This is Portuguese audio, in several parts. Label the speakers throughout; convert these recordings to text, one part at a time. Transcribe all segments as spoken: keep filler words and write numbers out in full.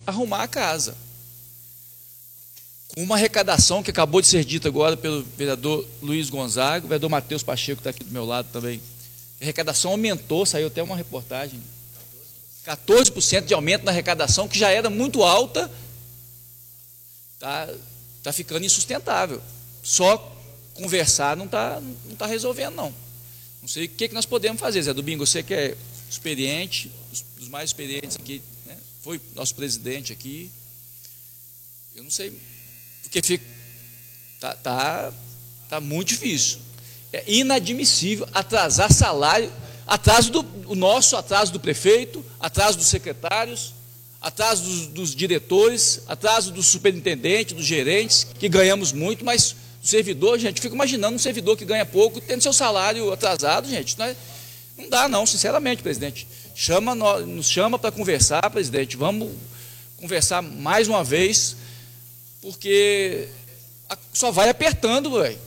Speaker 1: arrumar a casa. Com uma arrecadação que acabou de ser dita agora pelo vereador Luiz Gonzaga, o vereador Matheus Pacheco está aqui do meu lado também. A arrecadação aumentou, saiu até uma reportagem. quatorze por cento de aumento na arrecadação, que já era muito alta, está tá ficando insustentável. Só conversar não está não tá resolvendo, não. Não sei o que, que nós podemos fazer, Zé Domingo, você que é experiente, os, os mais experientes aqui, né? Foi nosso presidente aqui, eu não sei, porque fica, tá, tá, tá muito difícil. É inadmissível atrasar salário, atraso do o nosso, atraso do prefeito, atraso dos secretários, atraso dos, dos diretores, atraso do superintendente, dos gerentes, que ganhamos muito, mas o servidor, gente, fica imaginando um servidor que ganha pouco, tendo seu salário atrasado, gente, não, é, não dá não, sinceramente, presidente. Chama, nos chama para conversar, presidente, vamos conversar mais uma vez, porque só vai apertando, velho.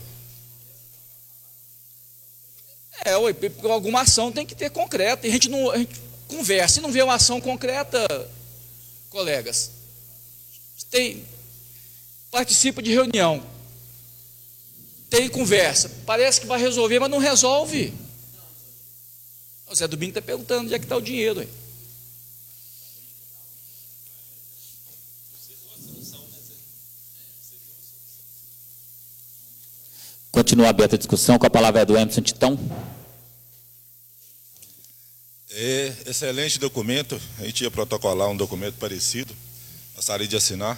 Speaker 1: É, ué, alguma ação tem que ter concreta, e a gente, não, a gente conversa e não vê uma ação concreta, colegas. Tem, participa de reunião, tem conversa, parece que vai resolver, mas não resolve. O Zé Domingo está perguntando onde é que está o dinheiro. Aí.
Speaker 2: Continua aberta a discussão, com a palavra é do Emerson Titão.
Speaker 3: É, excelente documento, a gente ia protocolar um documento parecido, gostaria de assinar,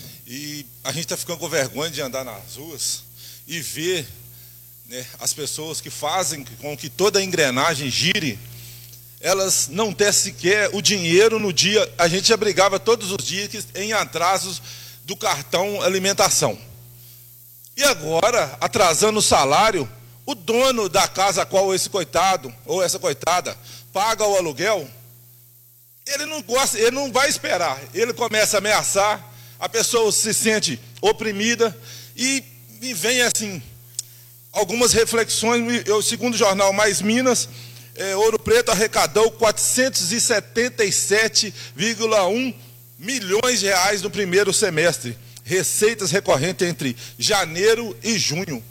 Speaker 3: e a gente está ficando com vergonha de andar nas ruas e ver, né, as pessoas que fazem com que toda a engrenagem gire, elas não têm sequer o dinheiro no dia, a gente já brigava todos os dias em atrasos do cartão alimentação. E agora, atrasando o salário, o dono da casa a qual esse coitado, ou essa coitada, paga o aluguel, ele não gosta, ele não vai esperar. Ele começa a ameaçar, a pessoa se sente oprimida, e me vem assim, algumas reflexões. Eu, segundo o jornal Mais Minas, é, Ouro Preto arrecadou quatrocentos e setenta e sete vírgula um milhões de reais no primeiro semestre. Receitas recorrentes entre janeiro e junho.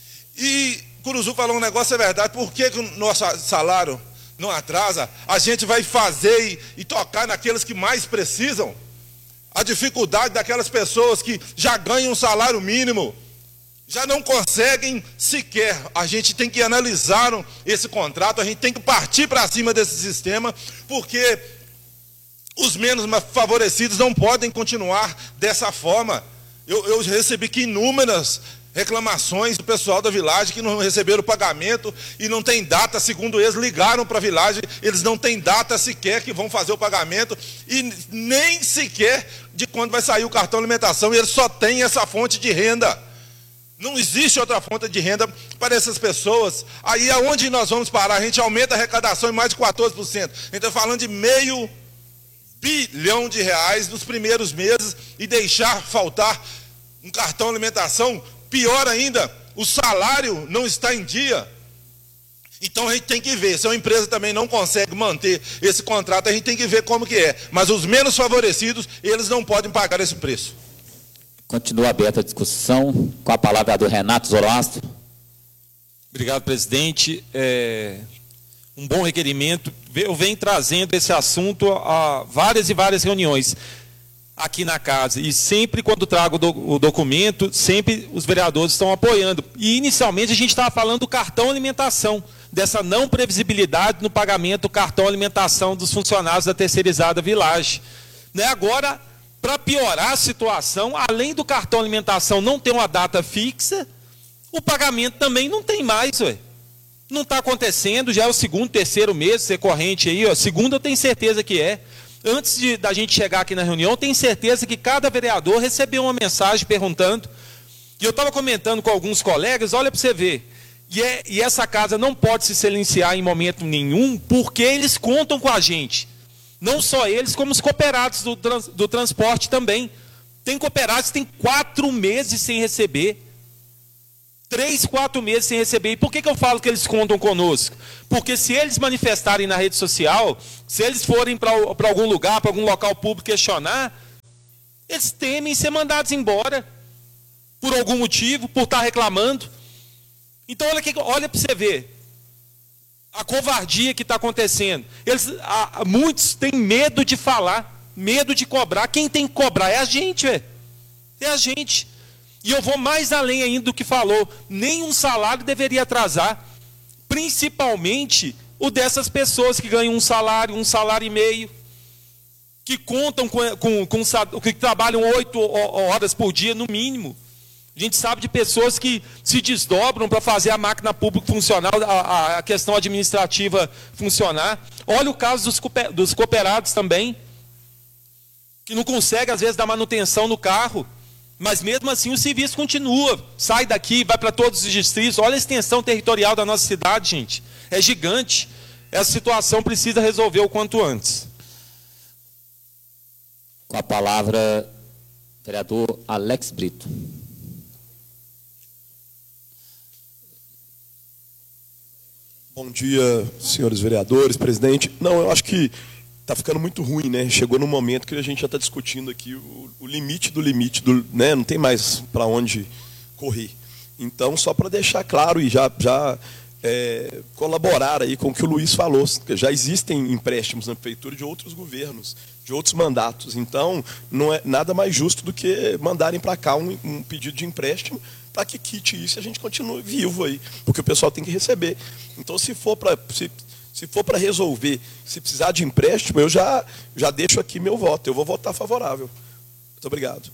Speaker 3: E Curuzu falou um negócio, é verdade, por que, que o nosso salário não atrasa? A gente vai fazer e, e tocar naqueles que mais precisam. A dificuldade daquelas pessoas que já ganham um salário mínimo, já não conseguem sequer. A gente tem que analisar esse contrato, a gente tem que partir para cima desse sistema, porque os menos favorecidos não podem continuar dessa forma. Eu, eu recebi aqui inúmeras reclamações do pessoal da Village que não receberam o pagamento e não tem data, segundo eles, ligaram para a Village, eles não têm data sequer que vão fazer o pagamento e nem sequer de quando vai sair o cartão alimentação, e eles só têm essa fonte de renda. Não existe outra fonte de renda para essas pessoas. Aí aonde nós vamos parar? A gente aumenta a arrecadação em mais de quatorze por cento. A gente está falando de meio bilhão de reais nos primeiros meses e deixar faltar um cartão alimentação. Pior ainda, o salário não está em dia. Então a gente tem que ver, se a empresa também não consegue manter esse contrato, a gente tem que ver como que é. Mas os menos favorecidos, eles não podem pagar esse preço.
Speaker 2: Continua aberta a discussão, com a palavra do Renato Zoroastro.
Speaker 4: Obrigado, presidente. É um bom requerimento. Eu venho trazendo esse assunto a várias e várias reuniões aqui na casa, e sempre quando trago o documento, sempre os vereadores estão apoiando. E inicialmente a gente estava falando do cartão alimentação, dessa não previsibilidade no pagamento do cartão alimentação dos funcionários da terceirizada Village. Né? Agora, para piorar a situação, além do cartão alimentação não ter uma data fixa, o pagamento também não tem mais, ué. Não está acontecendo, já é o segundo, terceiro mês recorrente aí, ó. Segundo eu tenho certeza que é. Antes de, da gente chegar aqui na reunião, tenho certeza que cada vereador recebeu uma mensagem perguntando. E eu estava comentando com alguns colegas, olha para você ver. E, é, e essa casa não pode se silenciar em momento nenhum, porque eles contam com a gente. Não só eles, como os cooperados do, trans, do transporte também. Tem cooperados que têm quatro meses sem receber. Três, quatro meses sem receber. E por que, que eu falo que eles contam conosco? Porque se eles manifestarem na rede social, se eles forem para algum lugar, para algum local público questionar, Eles temem ser mandados embora por algum motivo, por estar reclamando. Então, olha, olha para você ver a covardia que está acontecendo. Eles, há, muitos têm medo de falar, medo de cobrar. Quem tem que cobrar é a gente, velho. É a gente. E eu vou mais além ainda do que falou. Nenhum salário deveria atrasar, principalmente o dessas pessoas que ganham um salário, um salário e meio, que contam com, com, com que trabalham oito horas por dia no mínimo. A gente sabe de pessoas que se desdobram para fazer a máquina pública funcionar, a, a questão administrativa funcionar. Olha o caso dos, dos cooperados também, que não conseguem, às vezes, dar manutenção no carro, mas mesmo assim o serviço continua. Sai daqui, vai para todos os distritos. Olha a extensão territorial da nossa cidade, gente. É gigante. Essa situação precisa resolver o quanto antes.
Speaker 2: Com a palavra, vereador Alex Brito.
Speaker 5: Bom dia, senhores vereadores, presidente. Não, eu acho que está ficando muito ruim, né? Chegou no momento que a gente já está discutindo aqui o, o limite do limite, do, né? Não tem mais para onde correr. Então, só para deixar claro e já, já é, colaborar aí com o que o Luiz falou, já existem empréstimos na prefeitura de outros governos, de outros mandatos. Então, não é nada mais justo do que mandarem para cá um, um pedido de empréstimo para que quite isso e a gente continue vivo aí, porque o pessoal tem que receber. Então, se for para se, se for para resolver, se precisar de empréstimo, eu já, já deixo aqui meu voto. Eu vou votar favorável. Muito obrigado.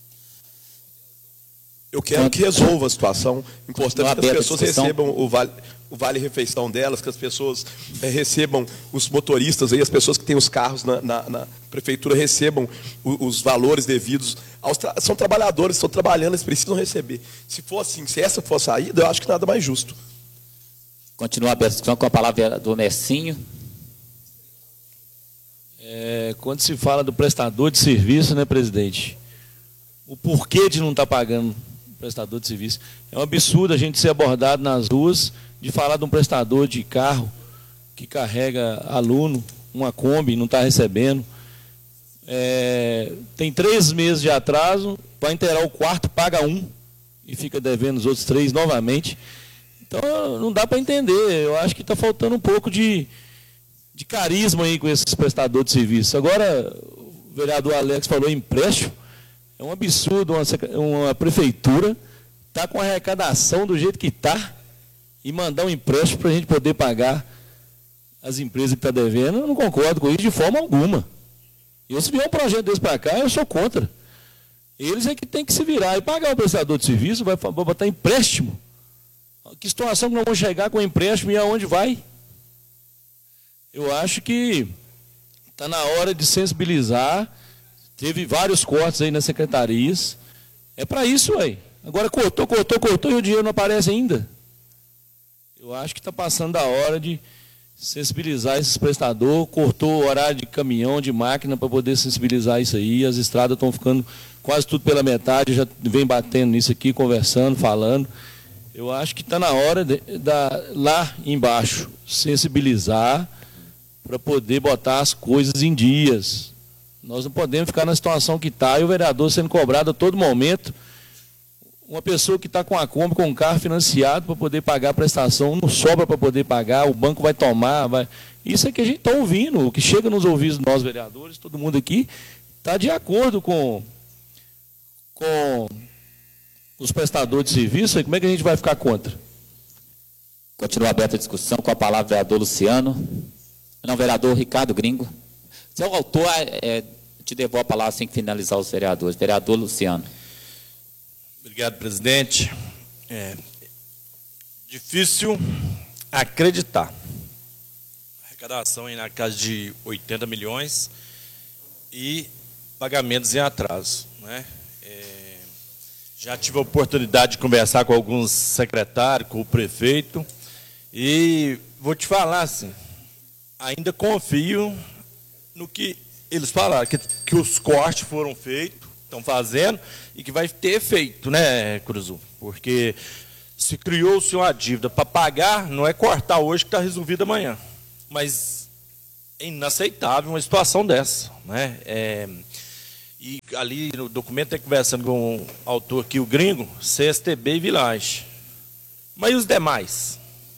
Speaker 5: Eu quero que resolva a situação. Importante que as pessoas recebam o vale, o vale refeição delas, que as pessoas é, recebam, os motoristas, aí, as pessoas que têm os carros na, na, na prefeitura recebam os, os valores devidos. Aos tra são trabalhadores, estão trabalhando, eles precisam receber. Se for assim, se essa for a saída, eu acho que nada mais justo.
Speaker 2: Continua a discussão com a palavra do Messinho.
Speaker 6: É, quando se fala do prestador de serviço, né, presidente? O porquê de não estar pagando prestador de serviço. É um absurdo a gente ser abordado nas ruas de falar de um prestador de carro que carrega aluno, uma Kombi, não está recebendo. É, tem três meses de atraso, para inteirar o quarto paga um e fica devendo os outros três novamente. Então não dá para entender. Eu acho que está faltando um pouco de, de carisma aí com esses prestadores de serviço. Agora, o vereador Alex falou em empréstimo. É um absurdo uma, uma prefeitura estar tá com a arrecadação do jeito que está e mandar um empréstimo para a gente poder pagar as empresas que estão tá devendo. Eu não concordo com isso de forma alguma. Eu, se vier um projeto desse para cá, eu sou contra. Eles é que tem que se virar e pagar o prestador de serviço, vai, vai botar empréstimo. Que situação que nós vamos chegar com empréstimo e aonde vai? Eu acho que está na hora de sensibilizar. Teve vários cortes aí nas secretarias. É para isso, aí. Agora cortou, cortou, cortou e o dinheiro não aparece ainda. Eu acho que está passando da hora de sensibilizar esses prestadores. Cortou o horário de caminhão, de máquina para poder sensibilizar isso aí. As estradas estão ficando quase tudo pela metade. Eu já vem batendo nisso aqui, conversando, falando. Eu acho que está na hora de, da, lá embaixo, sensibilizar para poder botar as coisas em dias. Nós não podemos ficar na situação que está e o vereador sendo cobrado a todo momento. Uma pessoa que está com a Kombi, com um carro financiado para poder pagar a prestação, não sobra para poder pagar, o banco vai tomar. Vai... Isso é que a gente está ouvindo, o que chega nos ouvidos de nós vereadores, todo mundo aqui, está de acordo com, com os prestadores de serviço, e como é que a gente vai ficar contra?
Speaker 2: Continua aberta a discussão com a palavra vereador Luciano. Não, vereador Ricardo Gringo. Seu autor, é, te devolvo a palavra assim que finalizar os vereadores. Vereador Luciano.
Speaker 7: Obrigado, presidente. É difícil acreditar. Arrecadação aí na casa de oitenta milhões e pagamentos em atraso, né? É, já tive a oportunidade de conversar com alguns secretários, com o prefeito, e vou te falar assim, ainda confio no que eles falaram, que, que os cortes foram feitos, estão fazendo, e que vai ter efeito, né, Cruzu? Porque se criou-se uma dívida para pagar, não é cortar hoje que está resolvido amanhã. Mas é inaceitável uma situação dessa, né? É, E ali no documento, tem conversando com o autor aqui, o gringo, C S T B e Village. Mas e os demais?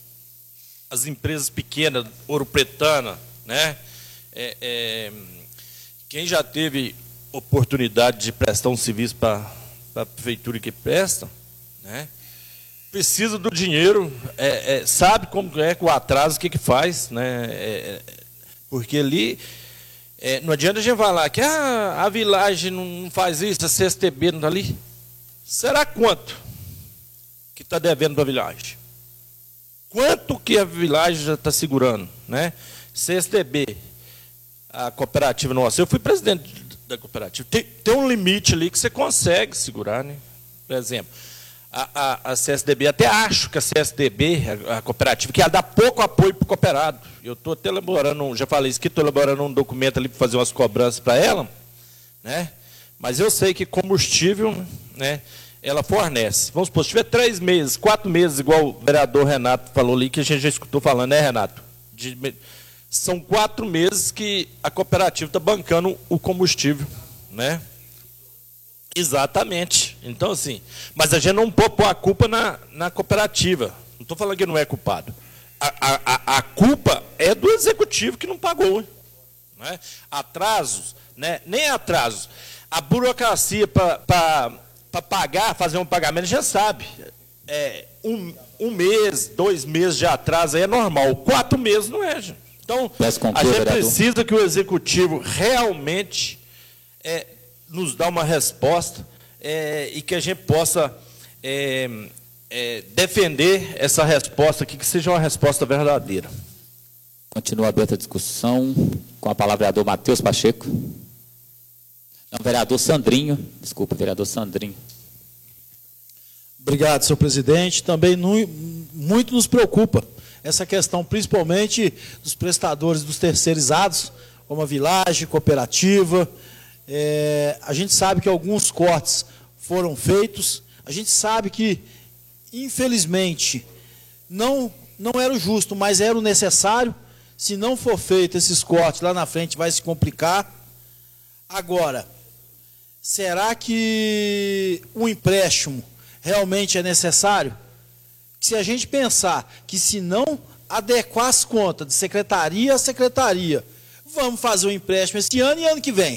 Speaker 7: As empresas pequenas, Ouro Pretana, né? É, é, quem já teve oportunidade de prestar um serviço para a prefeitura que presta, né? Precisa do dinheiro, é, é, sabe como é que o atraso, o que, que faz, né? É, porque ali, é, não adianta a gente falar que ah, a Village não faz isso, a C S T B não está ali. Será quanto que está devendo para a Village? Quanto que a Village já está segurando, né? C S T B, a cooperativa nossa, eu fui presidente da cooperativa, tem, tem um limite ali que você consegue segurar, né? Por exemplo, A, a, a C S D B, até acho que a C S D B, a, a cooperativa, que ela dá pouco apoio para o cooperado. Eu estou até elaborando, já falei isso aqui, estou elaborando um documento ali para fazer umas cobranças para ela, né? Mas eu sei que combustível, né, ela fornece. Vamos supor, se tiver três meses, quatro meses, igual o vereador Renato falou ali, que a gente já escutou falando, né, Renato? De, são quatro meses que a cooperativa está bancando o combustível, né? Exatamente. Então, assim, mas a gente não pode pôr a culpa na, na cooperativa. Não estou falando que não é culpado. A, a, a culpa é do executivo que não pagou. Né? Atrasos, né? Nem atrasos. A burocracia para pagar, fazer um pagamento, já sabe. É, um, um mês, dois meses de atraso aí é normal. Quatro meses não é, gente. Então,
Speaker 2: concluir,
Speaker 7: a gente
Speaker 2: vereador.
Speaker 7: precisa que o executivo realmente é, nos dá uma resposta é, e que a gente possa é, é, defender essa resposta aqui, que seja uma resposta verdadeira.
Speaker 2: Continua aberta a discussão com a palavra o vereador Matheus Pacheco. Não, vereador Sandrinho. Desculpa, vereador Sandrinho.
Speaker 8: Obrigado, senhor presidente. Também nu, muito nos preocupa essa questão, principalmente dos prestadores dos terceirizados, como a Village, cooperativa. É, a gente sabe que alguns cortes foram feitos, a gente sabe que, infelizmente, não, não era o justo, mas era o necessário. Se não for feito esses cortes, lá na frente vai se complicar. Agora, será que o empréstimo realmente é necessário? Se a gente pensar que, se não adequar as contas de secretaria a secretaria, vamos fazer um empréstimo esse ano e ano que vem.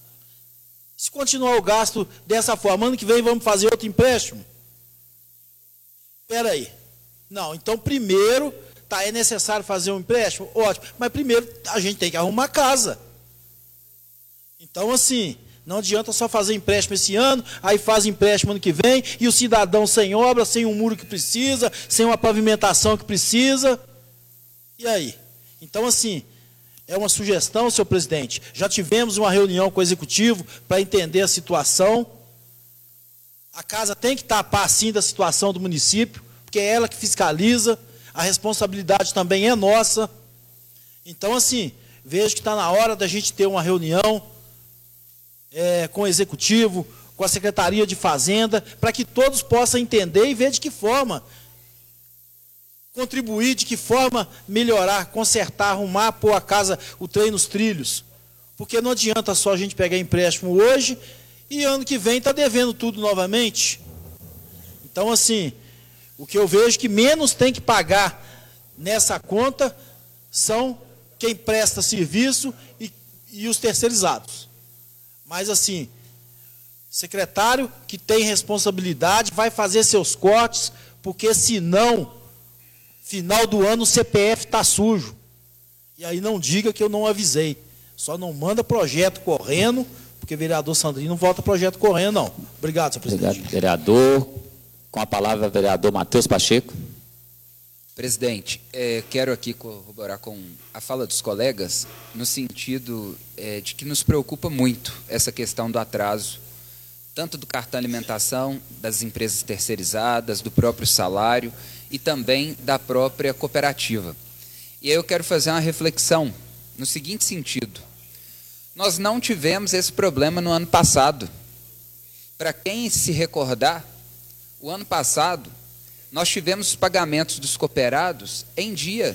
Speaker 8: Se continuar o gasto dessa forma, ano que vem vamos fazer outro empréstimo? Espera aí. Não, então primeiro, tá, é necessário fazer um empréstimo? Ótimo. Mas primeiro a gente tem que arrumar casa. Então, assim, não adianta só fazer empréstimo esse ano, aí faz empréstimo ano que vem, e o cidadão sem obra, sem um muro que precisa, sem uma pavimentação que precisa. E aí? Então, assim, é uma sugestão, senhor presidente. Já tivemos uma reunião com o executivo para entender a situação. A casa tem que tapar, sim, da situação do município, porque é ela que fiscaliza, a responsabilidade também é nossa. Então, assim, vejo que está na hora da gente ter uma reunião é, com o executivo, com a Secretaria de Fazenda, para que todos possam entender e ver de que forma contribuir, de que forma melhorar, consertar, arrumar, pôr a casa, o trem nos trilhos. Porque não adianta só a gente pegar empréstimo hoje e ano que vem está devendo tudo novamente. Então, assim, o que eu vejo que menos tem que pagar nessa conta são quem presta serviço e, e os terceirizados. Mas, assim, secretário que tem responsabilidade vai fazer seus cortes, porque senão, final do ano, o C P F está sujo. E aí não diga que eu não avisei. Só não manda projeto correndo, porque vereador Sandrinho não volta projeto correndo, não. Obrigado, senhor presidente.
Speaker 2: Obrigado, vereador. Com a palavra, o vereador Matheus Pacheco.
Speaker 9: Presidente, é, quero aqui corroborar com a fala dos colegas, no sentido é, de que nos preocupa muito essa questão do atraso, tanto do cartão alimentação, das empresas terceirizadas, do próprio salário e também da própria cooperativa. E aí eu quero fazer uma reflexão no seguinte sentido: nós não tivemos esse problema no ano passado. Para quem se recordar, o ano passado nós tivemos os pagamentos dos cooperados em dia.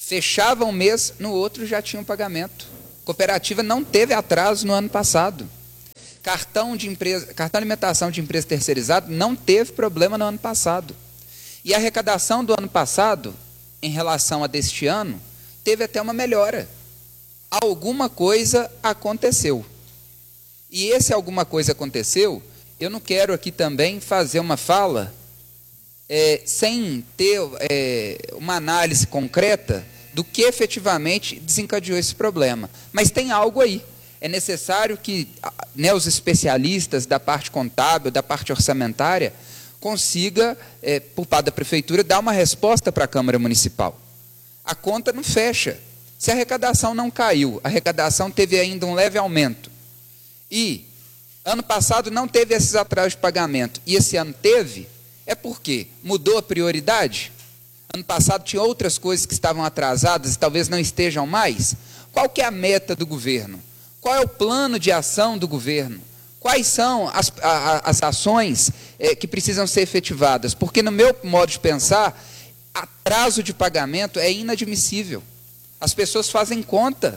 Speaker 9: Fechava um mês, no outro já tinha um pagamento. A cooperativa não teve atraso no ano passado. Cartão de empresa, cartão de alimentação de empresa terceirizada não teve problema no ano passado. E a arrecadação do ano passado, em relação a deste ano, teve até uma melhora. Alguma coisa aconteceu. E esse alguma coisa aconteceu, eu não quero aqui também fazer uma fala é, sem ter é, uma análise concreta do que efetivamente desencadeou esse problema. Mas tem algo aí. É necessário que, né, os especialistas da parte contábil, da parte orçamentária, consiga, é, por parte da Prefeitura, dar uma resposta para a Câmara Municipal. A conta não fecha. Se a arrecadação não caiu, a arrecadação teve ainda um leve aumento, e ano passado não teve esses atrasos de pagamento, e esse ano teve, é porque mudou a prioridade? Ano passado tinha outras coisas que estavam atrasadas e talvez não estejam mais? Qual que é a meta do governo? Qual é o plano de ação do governo? Quais são as, a, as ações é, que precisam ser efetivadas? Porque, no meu modo de pensar, atraso de pagamento é inadmissível. As pessoas fazem conta.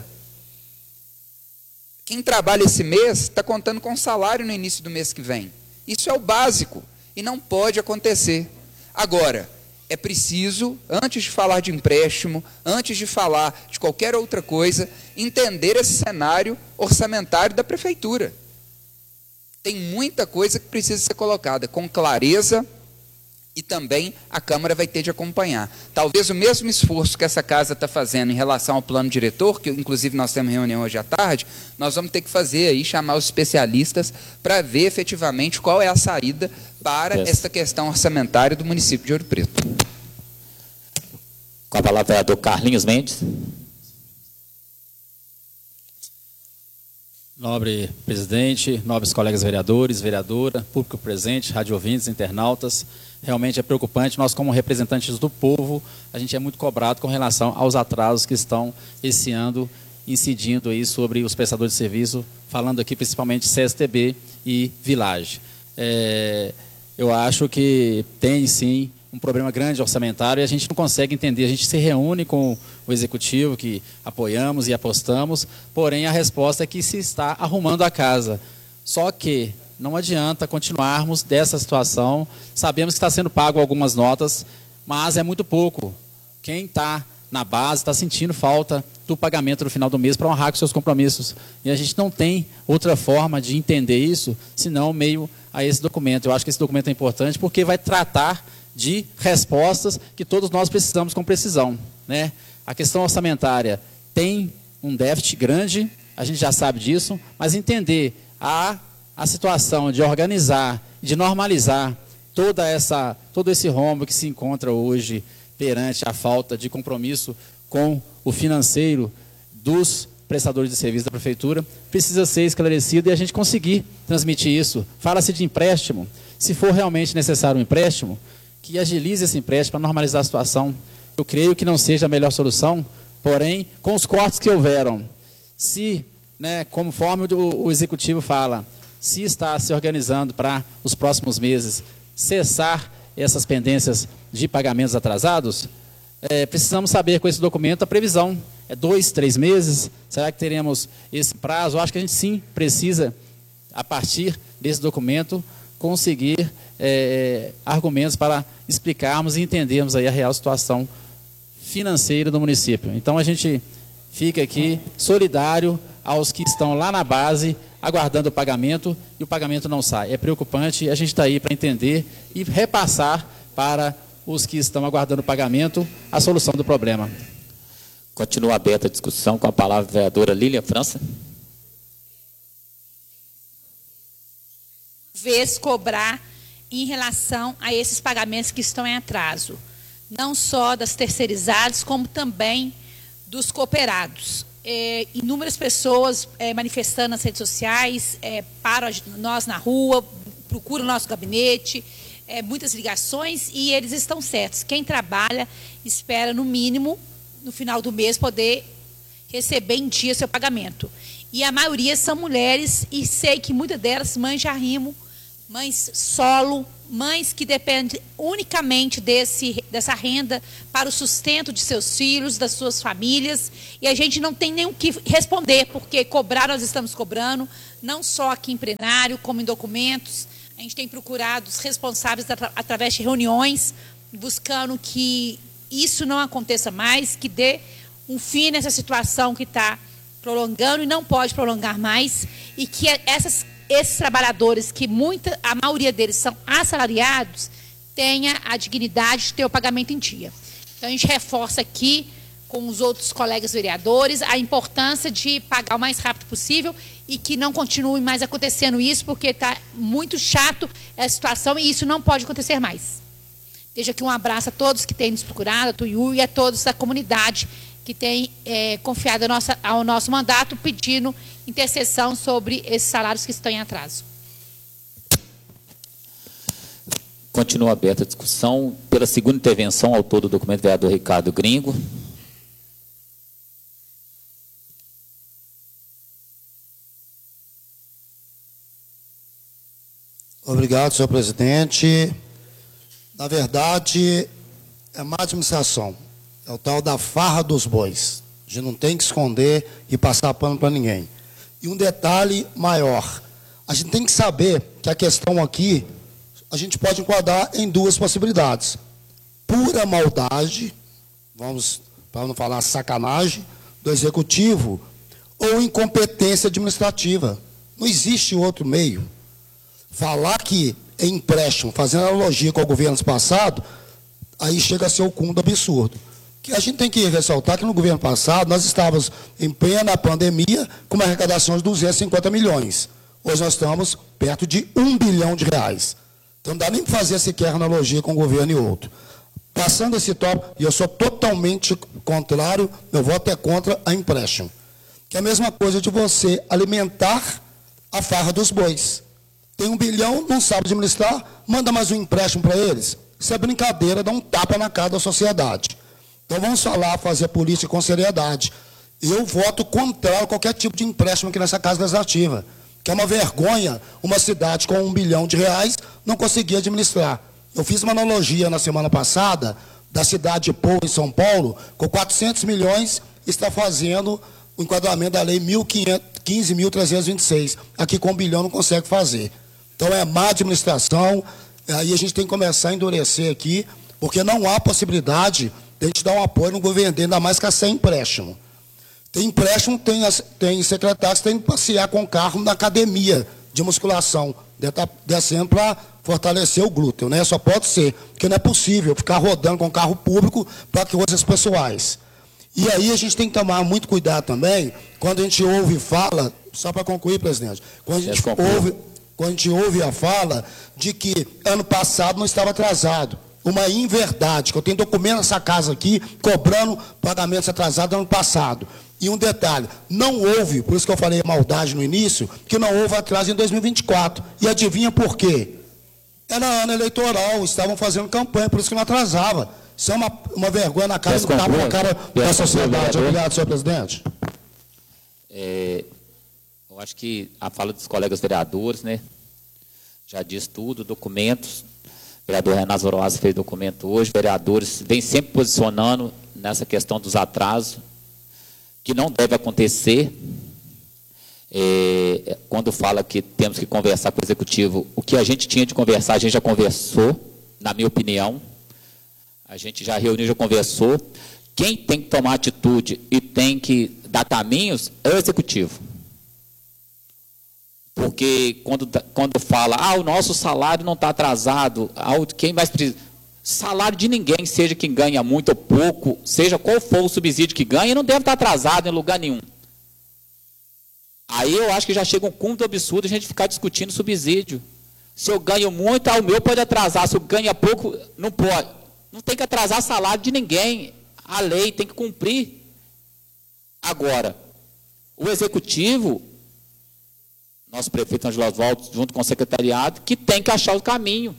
Speaker 9: Quem trabalha esse mês está contando com salário no início do mês que vem. Isso é o básico e não pode acontecer. Agora, é preciso, antes de falar de empréstimo, antes de falar de qualquer outra coisa, entender esse cenário orçamentário da Prefeitura. Tem muita coisa que precisa ser colocada com clareza, e também a Câmara vai ter de acompanhar. Talvez o mesmo esforço que essa casa está fazendo em relação ao plano diretor, que inclusive nós temos reunião hoje à tarde, nós vamos ter que fazer aí, chamar os especialistas para ver efetivamente qual é a saída para
Speaker 2: Yes.
Speaker 9: essa questão orçamentária do município de Ouro Preto.
Speaker 2: Com a palavra, o vereador Carlinhos Mendes.
Speaker 10: Nobre presidente, nobres colegas vereadores, vereadora, público presente, radiovintes, internautas, realmente é preocupante. Nós, como representantes do povo, a gente é muito cobrado com relação aos atrasos que estão esse ano incidindo aí sobre os prestadores de serviço, falando aqui principalmente C S T B e Village. É, eu acho que tem sim um problema grande orçamentário e a gente não consegue entender. A gente se reúne com o executivo, que apoiamos e apostamos, porém a resposta é que se está arrumando a casa. Só que não adianta continuarmos dessa situação. Sabemos que está sendo pago algumas notas, mas é muito pouco. Quem está na base está sentindo falta do pagamento no final do mês para honrar com seus compromissos. E a gente não tem outra forma de entender isso, senão meio a esse documento. Eu acho que esse documento é importante porque vai tratar de respostas que todos nós precisamos com precisão, né? A questão orçamentária tem um déficit grande, a gente já sabe disso, mas entender a, a situação de organizar, de normalizar toda essa, todo esse rombo que se encontra hoje perante a falta de compromisso com o financeiro dos prestadores de serviço da Prefeitura, precisa ser esclarecido e a gente conseguir transmitir isso. Fala-se de empréstimo. Se for realmente necessário um empréstimo, que agilize esse empréstimo para normalizar a situação. Eu creio que não seja a melhor solução, porém, com os cortes que houveram, se, né, conforme o, o Executivo fala, se está se organizando para os próximos meses cessar essas pendências de pagamentos atrasados, é, precisamos saber com esse documento a previsão. É dois, três meses? Será que teremos esse prazo? Eu acho que a gente sim precisa, a partir desse documento, conseguir é, argumentos para explicarmos e entendermos aí a real situação financeira do município. Então a gente fica aqui solidário aos que estão lá na base aguardando o pagamento e o pagamento não sai. É preocupante e a gente está aí para entender e repassar para os que estão aguardando o pagamento a solução do problema.
Speaker 2: Continua aberta a discussão com a palavra a vereadora Lília França.
Speaker 11: Vez cobrar em relação a esses pagamentos que estão em atraso, não só das terceirizadas, como também dos cooperados. É, inúmeras pessoas é, manifestando nas redes sociais, é, param nós na rua, procuram o nosso gabinete, é, muitas ligações, e eles estão certos. Quem trabalha espera, no mínimo, no final do mês, poder receber em dia seu pagamento. E a maioria são mulheres, e sei que muitas delas mães de arrimo, mães solo, mães que dependem unicamente desse, dessa renda para o sustento de seus filhos, das suas famílias, e a gente não tem nem o que responder, porque cobrar nós estamos cobrando, não só aqui em plenário, como em documentos. A gente tem procurado os responsáveis atra através de reuniões, buscando que isso não aconteça mais, que dê um fim nessa situação que está prolongando e não pode prolongar mais, e que essas, esses trabalhadores, que muita, a maioria deles são assalariados, tenha a dignidade de ter o pagamento em dia. Então, a gente reforça aqui, com os outros colegas vereadores, a importância de pagar o mais rápido possível e que não continue mais acontecendo isso, porque está muito chato essa situação e isso não pode acontecer mais. Deixo aqui um abraço a todos que têm nos procurado, a Tuiú e a todos da comunidade que têm é, confiado a nossa, ao nosso mandato, pedindo intercessão sobre esses salários que estão em atraso.
Speaker 2: Continua aberta a discussão. Pela segunda intervenção, autor do documento, vereador Ricardo Gringo.
Speaker 12: Obrigado, senhor presidente. Na verdade, é má administração. É o tal da farra dos bois. A gente não tem que esconder e passar pano para ninguém. E um detalhe maior. A gente tem que saber que a questão aqui, a gente pode enquadrar em duas possibilidades. Pura maldade, vamos, para não falar sacanagem, do executivo, ou incompetência administrativa. Não existe outro meio. Falar que é empréstimo, fazendo analogia com o governo passado, aí chega a ser o cúmulo do absurdo. Que a gente tem que ressaltar que no governo passado nós estávamos em plena pandemia com uma arrecadação de duzentos e cinquenta milhões. Hoje nós estamos perto de um bilhão de reais. Então não dá nem para fazer sequer analogia com um governo e outro. Passando esse tópico, e eu sou totalmente contrário, meu voto é contra a empréstimo. Que é a mesma coisa de você alimentar a farra dos bois. Tem um bilhão, não sabe administrar, manda mais um empréstimo para eles. Isso é brincadeira, dá um tapa na cara da sociedade. Então vamos falar, fazer política com seriedade. Eu voto contrário a qualquer tipo de empréstimo aqui nessa Casa Legislativa. Que é uma vergonha uma cidade com um bilhão de reais não conseguir administrar. Eu fiz uma analogia na semana passada da cidade de Pou, em São Paulo, com quatrocentos milhões, está fazendo o enquadramento da lei quinze mil trezentos e vinte e seis. Aqui com um bilhão não consegue fazer. Então é má administração, aí a gente tem que começar a endurecer aqui, porque não há possibilidade de a gente dar um apoio no governo dele, ainda mais que sem empréstimo. Tem empréstimo, tem, tem secretários que têm que passear com o carro na academia de musculação, descendo para fortalecer o glúteo, né? Só pode ser, porque não é possível ficar rodando com carro público para coisas pessoais. E aí a gente tem que tomar muito cuidado também, quando a gente ouve e fala, só para concluir, presidente, quando a gente ouve... Quando a gente ouve a fala de que ano passado não estava atrasado. Uma inverdade, que eu tenho documento nessa casa aqui, cobrando pagamentos atrasados ano passado. E um detalhe, não houve, por isso que eu falei maldade no início, que não houve atraso em dois mil e vinte e quatro. E adivinha por quê? Era ano eleitoral, estavam fazendo campanha, por isso que não atrasava. Isso é uma, uma vergonha na cara, na cara da sociedade. Obrigado, senhor presidente.
Speaker 2: É... Eu acho que a fala dos colegas vereadores, né, já diz tudo, documentos. O vereador Renato Zoroasa fez documento hoje, vereadores vêm sempre posicionando nessa questão dos atrasos, que não deve acontecer. É, quando fala que temos que conversar com o executivo, o que a gente tinha de conversar, a gente já conversou, na minha opinião. A gente já reuniu, já conversou. Quem tem que tomar atitude e tem que dar caminhos é o executivo. Porque quando, quando fala, ah, o nosso salário não está atrasado, quem mais precisa? Salário de ninguém, seja quem ganha muito ou pouco, seja qual for o subsídio que ganha, não deve estar atrasado em lugar nenhum. Aí eu acho que já chega um cúmulo absurdo a gente ficar discutindo subsídio. Se eu ganho muito, ah, o meu pode atrasar, se eu ganho pouco, não pode. Não tem que atrasar salário de ninguém. A lei tem que cumprir. Agora, o executivo... Nosso prefeito Ângelo Oswaldo, junto com o secretariado, que tem que achar o caminho.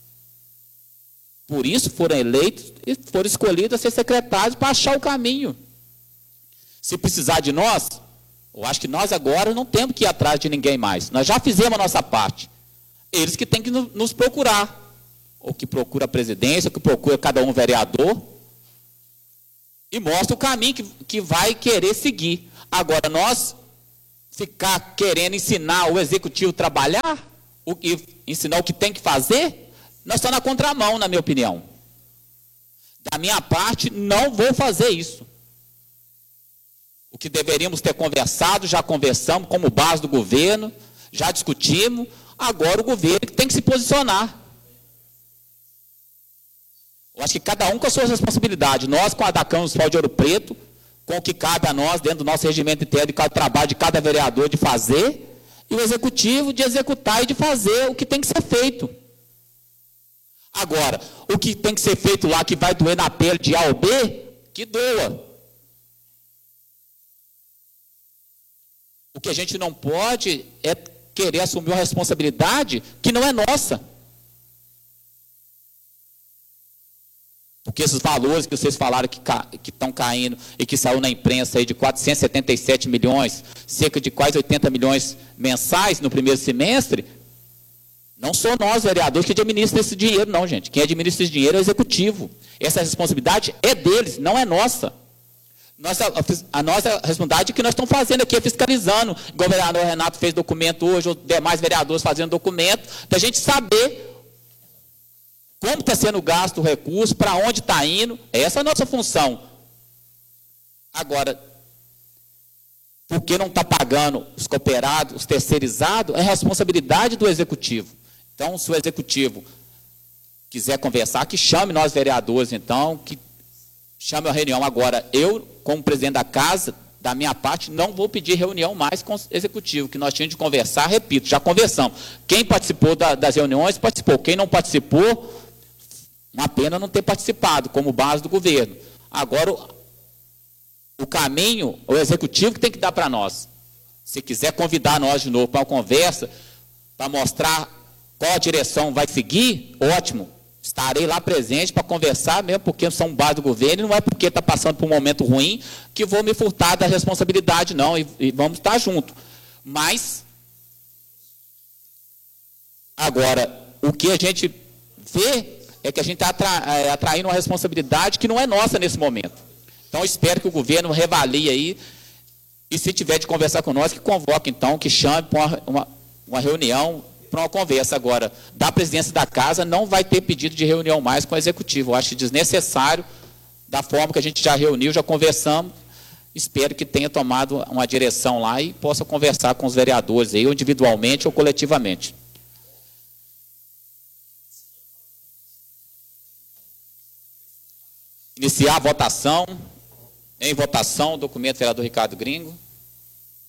Speaker 2: Por isso foram eleitos e foram escolhidos a ser secretários para achar o caminho. Se precisar de nós, eu acho que nós agora não temos que ir atrás de ninguém mais. Nós já fizemos a nossa parte. Eles que têm que nos procurar. Ou que procura a presidência, ou que procura cada um vereador. E mostra o caminho que, que vai querer seguir. Agora, nós... ficar querendo ensinar o executivo a trabalhar, o, e ensinar o que tem que fazer, nós estamos na contramão, na minha opinião. Da minha parte, não vou fazer isso. O que deveríamos ter conversado, já conversamos como base do governo, já discutimos, agora o governo tem que se posicionar. Eu acho que cada um com a sua responsabilidade. Nós, com a Dacam Municipal de Ouro Preto, com o que cabe a nós, dentro do nosso regimento interno, de cada trabalho de cada vereador de fazer, e o executivo de executar e de fazer o que tem que ser feito. Agora, o que tem que ser feito lá, que vai doer na pele de A ou B, que doa. O que a gente não pode é querer assumir uma responsabilidade que não é nossa. Porque esses valores que vocês falaram que ca, estão caindo e que saiu na imprensa aí de quatrocentos e setenta e sete milhões, cerca de quase oitenta milhões mensais no primeiro semestre, não sou nós, vereadores, que administram esse dinheiro, não, gente. Quem administra esse dinheiro é o executivo. Essa responsabilidade é deles, não é nossa. Nossa, a nossa responsabilidade é que nós estamos fazendo aqui, é fiscalizando. O governador Renato fez documento hoje, os demais vereadores fazendo documento, da gente saber como está sendo gasto o recurso, para onde está indo. Essa é a nossa função. Agora, por que não está pagando os cooperados, os terceirizados, é responsabilidade do executivo. Então, se o executivo quiser conversar, que chame nós vereadores, então, que chame a reunião. Agora, eu, como presidente da casa, da minha parte, não vou pedir reunião mais com o executivo, que nós tínhamos de conversar, repito, já conversamos. Quem participou da, das reuniões, participou. Quem não participou, uma pena não ter participado, como base do governo. Agora, o, o caminho, o executivo que tem que dar para nós. Se quiser convidar nós de novo para uma conversa, para mostrar qual a direção vai seguir, ótimo. Estarei lá presente para conversar, mesmo porque são base do governo, e não é porque está passando por um momento ruim que vou me furtar da responsabilidade, não, e, e vamos estar juntos. Mas, agora, o que a gente vê é que a gente está atra, é, atraindo uma responsabilidade que não é nossa nesse momento. Então, espero que o governo reavalie aí, e se tiver de conversar com nós, que convoque, então, que chame para uma, uma, uma reunião, para uma conversa. Agora, da presidência da casa, não vai ter pedido de reunião mais com o executivo. Eu acho desnecessário, da forma que a gente já reuniu, já conversamos. Espero que tenha tomado uma direção lá e possa conversar com os vereadores, aí, ou individualmente ou coletivamente. Iniciar a votação. Em votação, o documento do vereador Ricardo Gringo.